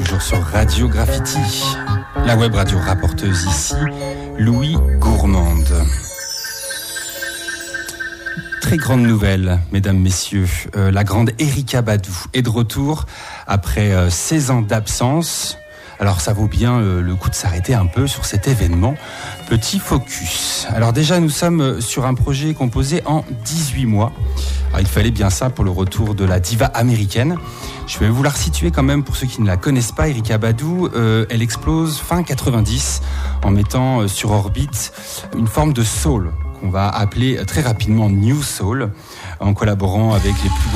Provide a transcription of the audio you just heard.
toujours sur Radio Graffiti, la web radio rapporteuse ici, Louis Gourmande. Très grande nouvelle, mesdames, messieurs, la grande Erykah Badu est de retour après 16 ans d'absence. Alors ça vaut bien le coup de s'arrêter un peu sur cet événement. Petit focus. Alors déjà, nous sommes sur un projet composé en 18 mois. Alors, il fallait bien ça pour le retour de la diva américaine. Je vais vous la resituer quand même pour ceux qui ne la connaissent pas. Erykah Badu, elle explose fin 90 en mettant sur orbite une forme de soul qu'on va appeler très rapidement New Soul, en collaborant avec les plus